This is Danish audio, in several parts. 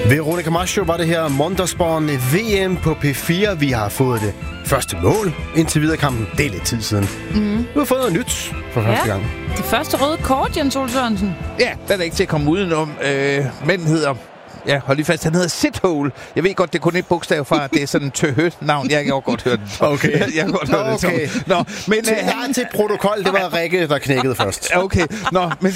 Veronica Maggio var det her Mondersborn VM på P4. Vi har fået det første mål indtil videre kampen. Det er lidt tid siden. Du har fået noget nyt for første gang. Det første røde kort, Jens Ole Sørensen. Ja, den er ikke til at komme udenom. Manden hedder... Ja, hold lige fast. Han hedder Sithole. Jeg ved godt, det er kun et bogstav fra, at det er sådan en tøhøt navn. Jeg kan godt høre den. Okay. Jeg kan godt høre okay. den. Nå, men til protokol, det var Rikke, der knækkede først. Okay. Nå, men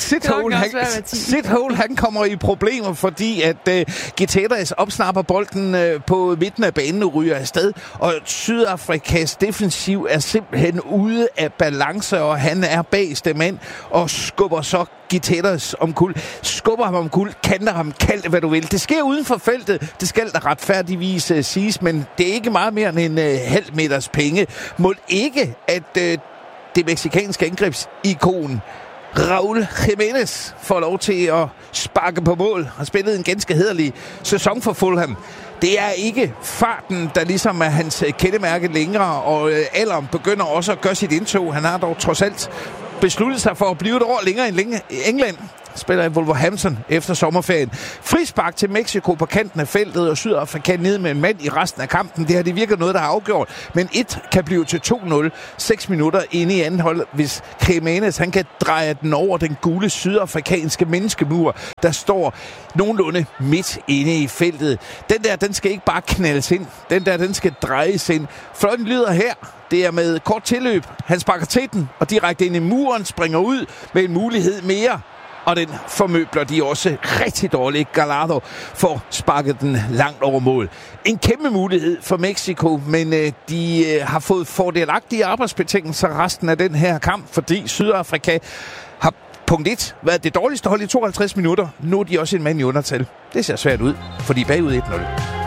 Sithole, han kommer i problemer, fordi at Gutierrez opsnapper bolden på midten af banen og ryger afsted. Og Sydafrikas defensiv er simpelthen ude af balance, og han er bageste mand og skubber så Gutierrez omkuld. Skubber ham omkuld, kanter ham, kald det, hvad du vil. Det sker uden for feltet. Det skal der retfærdigvis siges, men det er ikke meget mere end en halv meters penge. Må ikke, at det mexikanske angrebsikon Raúl Jiménez får lov til at sparke på mål. Har spillet en ganske hæderlig sæson for Fulham. Det er ikke farten, der ligesom er hans kendemærke længere, og alderen begynder også at gøre sit indtog. Han har dog trods alt besluttet sig for at blive et år længere end England. Spiller i Wolverhampton efter sommerferien. Frispark til Mexico på kanten af feltet, og Sydafrika nede med en mand i resten af kampen. Det har det virket noget, der har afgjort. Men 1 kan blive til 2-0 6 minutter inde i anden hold, hvis Jiménez han kan dreje den over den gule sydafrikanske menneskemur, der står nogenlunde midt inde i feltet. Den skal ikke bare knaldes ind. Den skal drejes ind. Fløjten lyder her. Det er med kort tilløb. Han sparker til den, og direkte ind i muren springer ud med en mulighed mere. Og den formøbler de også rigtig dårligt. Gallardo får sparket den langt over mål. En kæmpe mulighed for Mexico, men de har fået fordelagtige arbejdsbetingelser resten af den her kamp, fordi Sydafrika har punkt 1 været det dårligste hold i 52 minutter. Nu er de også en mand i undertal. Det ser svært ud, for de er bagud 1-0.